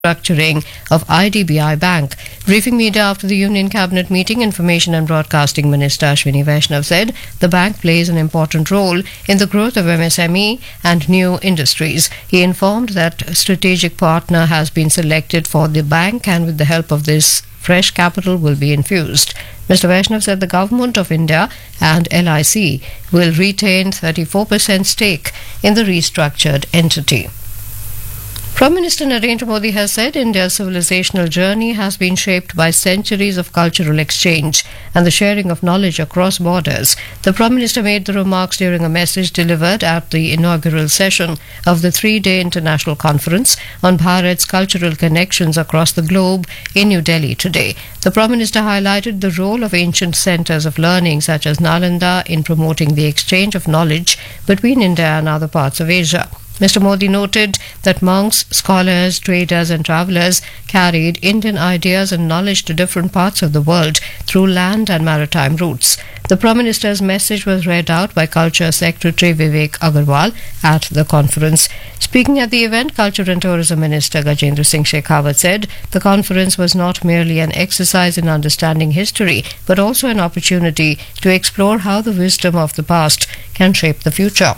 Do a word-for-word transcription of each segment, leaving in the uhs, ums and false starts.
restructuring of I D B I Bank. Briefing media after the Union Cabinet meeting, Information and Broadcasting Minister Ashwini Vaishnav said the bank plays an important role in the growth of M S M E and new industries. He informed that a strategic partner has been selected for the bank, and with the help of this, fresh capital will be infused. Mister Vaishnav said the Government of India and L I C will retain thirty-four percent stake in the restructured entity. Prime Minister Narendra Modi has said India's civilizational journey has been shaped by centuries of cultural exchange and the sharing of knowledge across borders. The Prime Minister made the remarks during a message delivered at the inaugural session of the three-day international conference on Bharat's cultural connections across the globe in New Delhi today. The Prime Minister highlighted the role of ancient centers of learning such as Nalanda in promoting the exchange of knowledge between India and other parts of Asia. Mister Modi noted that monks, scholars, traders and travellers carried Indian ideas and knowledge to different parts of the world through land and maritime routes. The Prime Minister's message was read out by Culture Secretary Vivek Agarwal at the conference. Speaking at the event, Culture and Tourism Minister Gajendra Singh Shekhawat said the conference was not merely an exercise in understanding history, but also an opportunity to explore how the wisdom of the past can shape the future.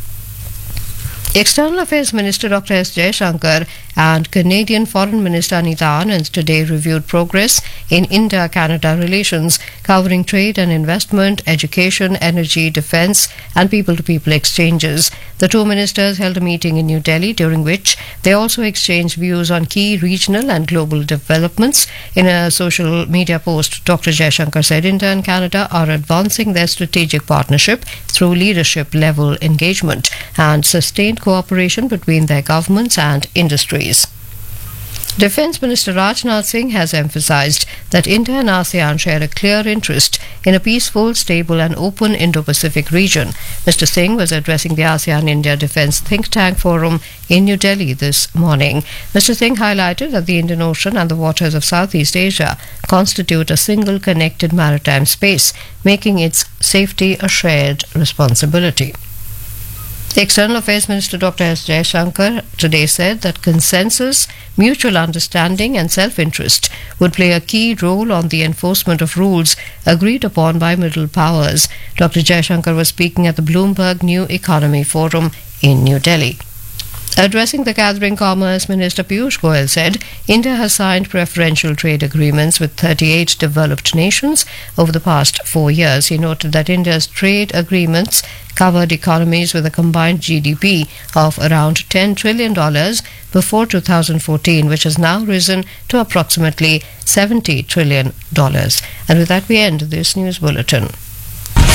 External Affairs Minister Doctor S. Jaishankar and Canadian Foreign Minister Anita Anand today reviewed progress in India-Canada relations, covering trade and investment, education, energy, defence and people-to-people exchanges. The two ministers held a meeting in New Delhi, during which they also exchanged views on key regional and global developments. In a social media post, Doctor Jaishankar said India and Canada are advancing their strategic partnership through leadership-level engagement and sustained cooperation between their governments and industries. Defence Minister Rajnath Singh has emphasised that India and ASEAN share a clear interest in a peaceful, stable and open Indo-Pacific region. Mister Singh was addressing the ASEAN-India Defence Think Tank Forum in New Delhi this morning. Mister Singh highlighted that the Indian Ocean and the waters of Southeast Asia constitute a single connected maritime space, making its safety a shared responsibility. The External Affairs Minister Doctor S. Jaishankar today said that consensus, mutual understanding and self-interest would play a key role on the enforcement of rules agreed upon by middle powers. Doctor Jaishankar was speaking at the Bloomberg New Economy Forum in New Delhi. Addressing the gathering, Commerce Minister Piyush Goyal said India has signed preferential trade agreements with thirty-eight developed nations over the past four years. He noted that India's trade agreements covered economies with a combined G D P of around ten trillion dollars before two thousand fourteen, which has now risen to approximately seventy trillion dollars. And with that, we end this news bulletin.